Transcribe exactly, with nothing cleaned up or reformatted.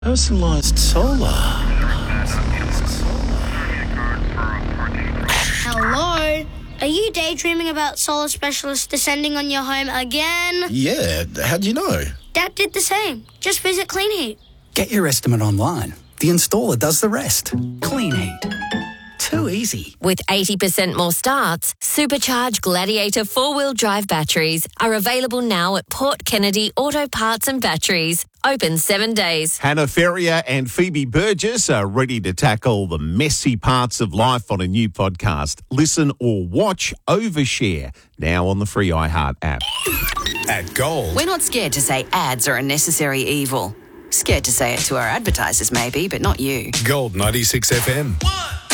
Personalised solar. Hello? Are you daydreaming about solar specialists descending on your home again? Yeah, how'd you know? Dad did the same. Just visit Clean Heat. Get your estimate online. The installer does the rest. Clean Heat. Too easy. With eighty percent more starts, supercharged Gladiator four-wheel drive batteries are available now at Port Kennedy Auto Parts and Batteries. Open seven days. Hannah Ferrier and Phoebe Burgess are ready to tackle the messy parts of life on a new podcast. Listen or watch Overshare, now on the free iHeart app. At Gold. We're not scared to say ads are a necessary evil. Scared to say it to our advertisers maybe, but not you. Gold ninety-six F M.